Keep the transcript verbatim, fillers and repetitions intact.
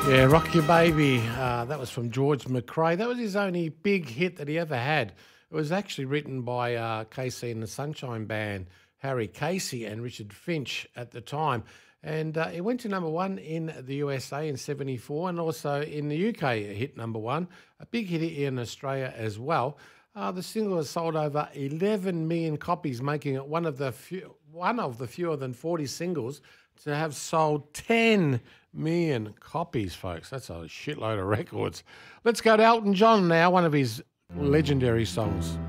Yeah, Rock Your Baby. Uh, that was from George McRae. That was his only big hit that he ever had. It was actually written by uh, Casey and the Sunshine Band, Harry Casey and Richard Finch at the time. And uh, it went to number one in the U S A in seventy-four and also in the U K it hit number one. A big hit in Australia as well. Uh, the single has sold over eleven million copies, making it one of the few, one of the fewer than forty singles to have sold ten million copies, folks. That's a shitload of records. Let's go to Elton John now, one of his legendary songs.